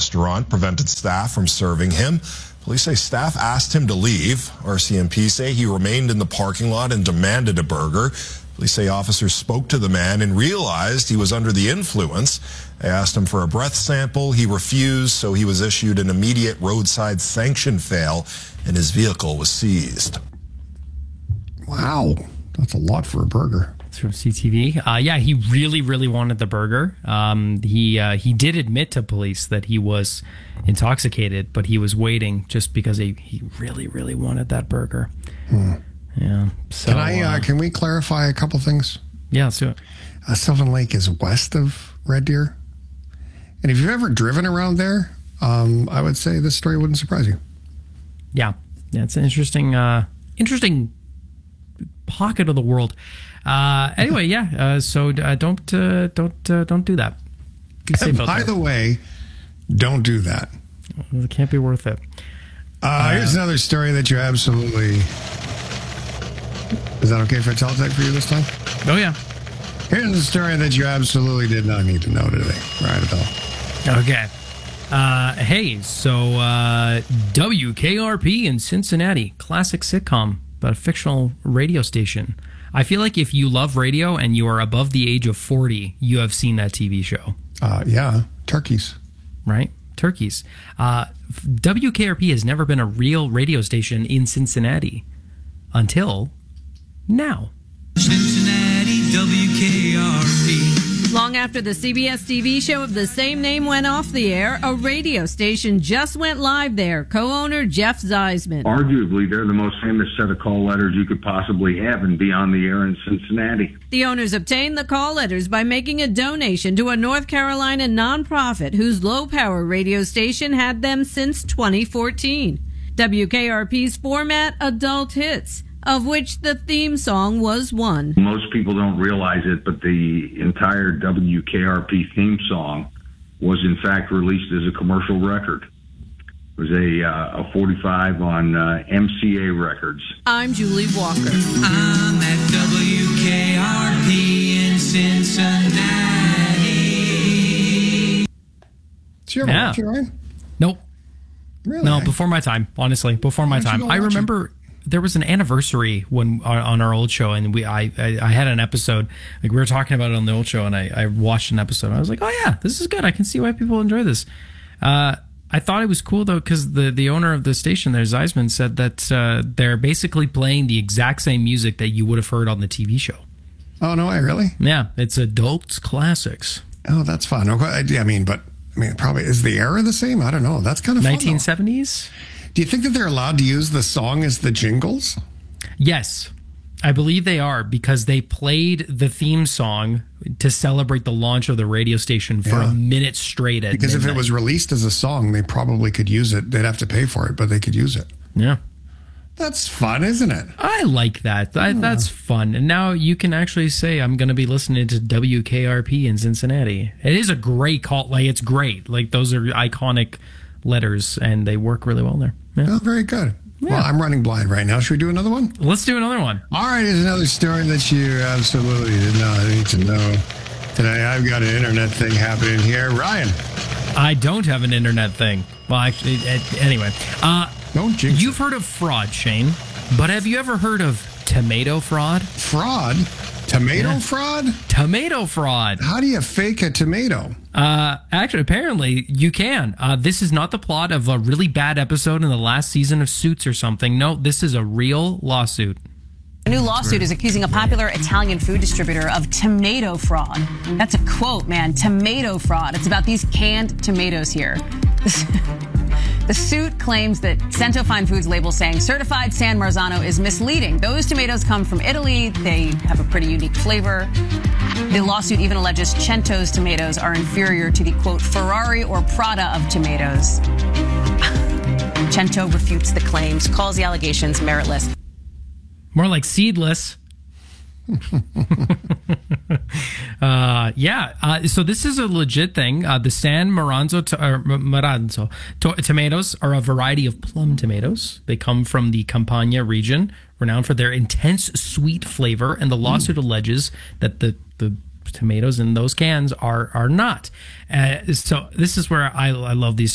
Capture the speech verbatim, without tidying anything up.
restaurant prevented staff from serving him. Police say staff asked him to leave. R C M P say he remained in the parking lot and demanded a burger. Police say officers spoke to the man and realized he was under the influence. They asked him for a breath sample. He refused, so he was issued an immediate roadside sanction fail, and his vehicle was seized. Wow, that's a lot for a burger. It's from C T V. Uh, yeah, he really, really wanted the burger. Um, he uh, he did admit to police that he was intoxicated, but he was waiting just because he, he really, really wanted that burger. Hmm. Yeah. So, can I? Uh, uh, can we clarify a couple things? Yeah, let's do it. Uh, Sylvan Lake is west of Red Deer, and if you've ever driven around there, um, I would say this story wouldn't surprise you. Yeah, yeah, it's an interesting, uh, interesting pocket of the world. Uh, anyway, yeah. Uh, so uh, don't, uh, don't, uh, don't do that. Be safe out By there. the way, don't do that. It can't be worth it. Uh, uh, here's another story that you absolutely. Is that okay for a teletext for you this time? Oh, yeah. Here's a story that you absolutely did not need to know today. Right, Adele. Okay. Uh, hey, so uh, W K R P in Cincinnati, classic sitcom, but a fictional radio station. I feel like if you love radio and you are above the age of forty, you have seen that T V show. Uh, yeah, turkeys. Right? Turkeys. Uh, W K R P has never been a real radio station in Cincinnati until now. Cincinnati W K R P. Long after the C B S T V show of the same name went off the air, a radio station just went live there. Co-owner Jeff Zeisman. Arguably, they're the most famous set of call letters you could possibly have and be on the air in Cincinnati. The owners obtained the call letters by making a donation to a North Carolina nonprofit whose low-power radio station had them since twenty fourteen. W K R P's format, adult hits, of which the theme song was one. Most people don't realize it, but the entire W K R P theme song was in fact released as a commercial record. It was a, uh, a forty-five on uh, M C A Records. I'm Julie Walker. I'm at W K R P in Cincinnati. Did you ever Yeah. watch it, Ryan? Nope. Really? No, before my time, honestly. Before my Why don't you time. go I watch remember there was an anniversary when on, on our old show, and we I, I I had an episode, like we were talking about it on the old show, and I, I watched an episode. And I was like, oh yeah, this is good. I can see why people enjoy this. Uh, I thought it was cool though, because the, the owner of the station there, Zeisman, said that uh, they're basically playing the exact same music that you would have heard on the T V show. Oh no, I really? Yeah, it's adult classics. Oh, that's fun. Okay, I mean, but I mean, probably is the era the same? I don't know. That's kind of fun, nineteen seventies. Do you think that they're allowed to use the song as the jingles? Yes, I believe they are, because they played the theme song to celebrate the launch of the radio station for Yeah. a minute straight at Because midnight. if it was released as a song, they probably could use it. They'd have to pay for it, but they could use it. Yeah. That's fun, isn't it? I like that. I, That's fun. And now you can actually say, I'm going to be listening to W K R P in Cincinnati. It is a great call. Like, it's great. Like, those are iconic letters, and they work really well there. Yeah. Oh, very good. Yeah. Well, I'm running blind right now. Should we do another one? Let's do another one. All right, here's another story that you absolutely did not need to know. Today, I've got an internet thing happening here. Ryan. I don't have an internet thing. Well, actually, it, anyway. Uh, Don't jinx You've heard of fraud, Shane, but have you ever heard of tomato fraud? Fraud? Tomato Yeah. fraud? Tomato fraud. How do you fake a tomato? Uh, actually, apparently you can. Uh, this is not the plot of a really bad episode in the last season of Suits or something. No, this is a real lawsuit. A new lawsuit is accusing a popular Italian food distributor of tomato fraud. That's a quote, man. Tomato fraud. It's about these canned tomatoes here. The suit claims that Cento Fine Foods label saying certified San Marzano is misleading. Those tomatoes come from Italy. They have a pretty unique flavor. The lawsuit even alleges Cento's tomatoes are inferior to the, quote, Ferrari or Prada of tomatoes. Cento refutes the claims, calls the allegations meritless. More like seedless. uh, yeah. Uh, so this is a legit thing. Uh, the San Maranzo, to, or Maranzo to- tomatoes are a variety of plum tomatoes. They come from the Campania region, renowned for their intense sweet flavor. And the lawsuit mm. alleges that the, the tomatoes in those cans are are not. Uh, so this is where I, I love these